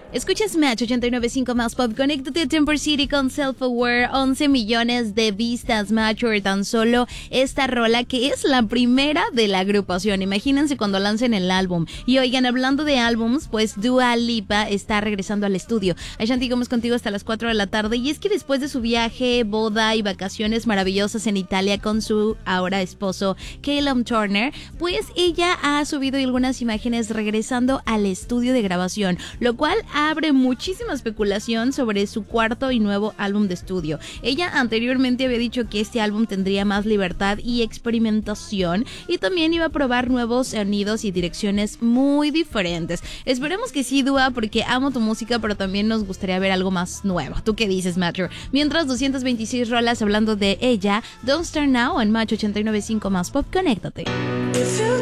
Escuchas Match 89.5 más Pop. Conéctate a Temper City con Self-Aware. 11 millones de vistas, Match, por tan solo esta rola que es la primera de la agrupación. Imagínense cuando lancen el álbum. Y oigan, hablando de álbums, pues Dua Lipa está regresando al estudio. Ashanti Gómez contigo hasta las 4 de la tarde. Y es que después de su viaje, boda y vacaciones maravillosas en Italia con su ahora esposo Callum Turner, pues ella ha subido algunas imágenes regresando al estudio de grabación, lo cual abre muchísima especulación sobre su cuarto y nuevo álbum de estudio. Ella anteriormente había dicho que este álbum tendría más libertad y experimentación y también iba a probar nuevos sonidos y direcciones muy diferentes. Esperemos que sí, Dua, porque amo tu música, pero también nos gustaría ver algo más nuevo. ¿Tú qué dices, Matthew? Mientras 226 rolas hablando de ella, Don't Start Now en Match 89.5 más Pop, conéctate.